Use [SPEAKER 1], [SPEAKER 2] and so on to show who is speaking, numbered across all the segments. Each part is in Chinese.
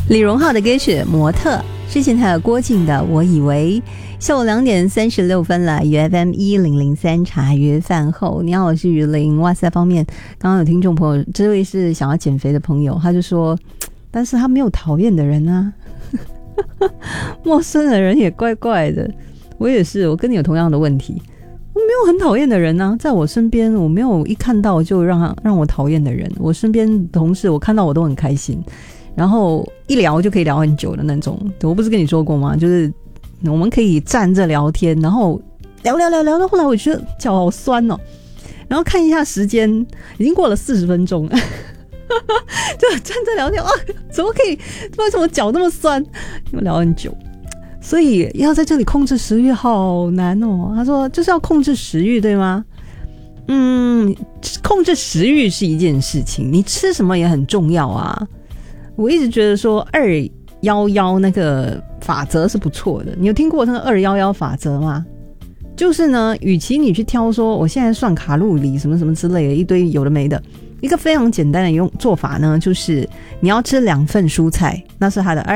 [SPEAKER 1] 李荣浩的歌曲《模特》，之前还有郭靖的《我以为》。下午2点36分了，UFM 1003茶余饭后，你好，我是于玲。哇塞，方面刚刚有听众朋友，这位是想要减肥的朋友，他就说，但是他没有讨厌的人啊，陌生的人也怪怪的。我也是，我跟你有同样的问题，我没有很讨厌的人啊，在我身边，我没有一看到就让我讨厌的人。我身边同事，我看到我都很开心。然后一聊就可以聊很久的那种，我不是跟你说过吗？就是我们可以站着聊天，然后聊到后来，我觉得脚好酸哦。然后看一下时间，已经过了40分钟，就站着聊天啊，怎么可以？为什么脚那么酸？因为聊很久，所以要在这里控制食欲好难哦。他说就是要控制食欲，对吗？控制食欲是一件事情，你吃什么也很重要啊。我一直觉得说211那个法则是不错的，你有听过那个211法则吗？就是呢，与其你去挑说我现在算卡路里什么什么之类的一堆有的没的，一个非常简单的做法呢，就是你要吃2份蔬菜，那是它的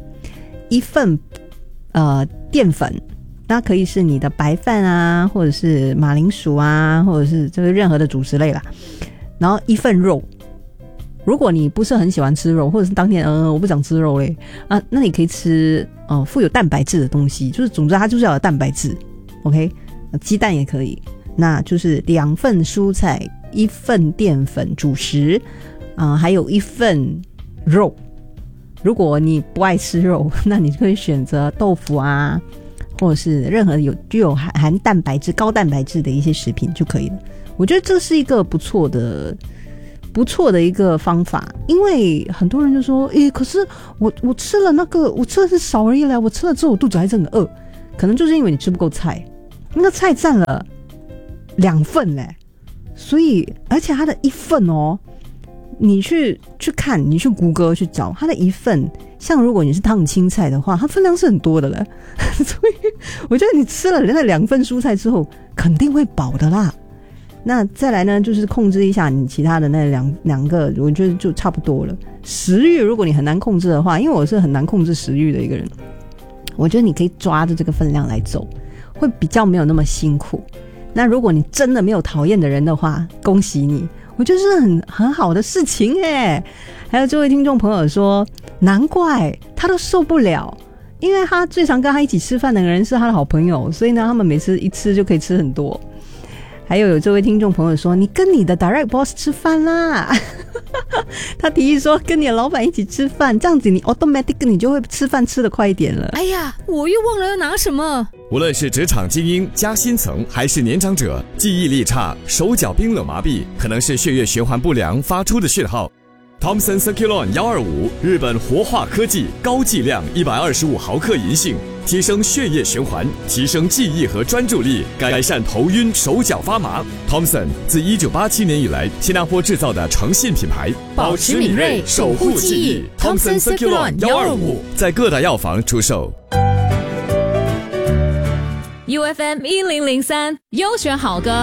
[SPEAKER 1] 1份淀粉，那可以是你的白饭啊，或者是马铃薯啊，或者是这个任何的主食类啦，然后1份肉。如果你不是很喜欢吃肉，或者是当天我不想吃肉嘞啊，那你可以吃富有蛋白质的东西，就是总之它就是要有蛋白质 ，OK， 鸡蛋也可以，那就是2份蔬菜，1份淀粉主食还有1份肉。如果你不爱吃肉，那你就可以选择豆腐啊，或者是任何具有含蛋白质、高蛋白质的一些食品就可以了。我觉得这是一个不错的一个方法，因为很多人就说可是我吃了我吃的是少而已啦，我吃了之后我肚子还是很饿，可能就是因为你吃不够菜，那个菜占了2份嘞，所以而且它的1份你去看，你去谷歌去找它的1份，像如果你是烫青菜的话，它分量是很多的了，所以我觉得你吃了那2份蔬菜之后肯定会饱的啦。那再来呢，就是控制一下你其他的那两个，我觉得就差不多了。食欲如果你很难控制的话，因为我是很难控制食欲的一个人，我觉得你可以抓着这个分量来走，会比较没有那么辛苦。那如果你真的没有讨厌的人的话，恭喜你，我觉得是很好的事情耶。还有这位听众朋友说，难怪他都受不了，因为他最常跟他一起吃饭的人是他的好朋友，所以呢，他们每次一吃就可以吃很多。还有这位听众朋友说，你跟你的 direct boss 吃饭啦他提议说跟你的老板一起吃饭，这样子你 automatic 你就会吃饭吃得快一点了。
[SPEAKER 2] 哎呀，我又忘了要拿什么。
[SPEAKER 3] 无论是职场精英、加薪层还是年长者，记忆力差、手脚冰冷麻痹，可能是血液循环不良发出的讯号。Thomson Circulon 125，日本活化科技，高剂量125毫克银杏，提升血液循环，提升记忆和专注力，改善头晕、手脚发麻。Thomson 自1987年以来，新加坡制造的诚信品牌，
[SPEAKER 2] 保持敏锐，守护记忆。Thomson Circulon 125
[SPEAKER 3] 在各大药房出售。
[SPEAKER 2] UFM 1003优选好歌。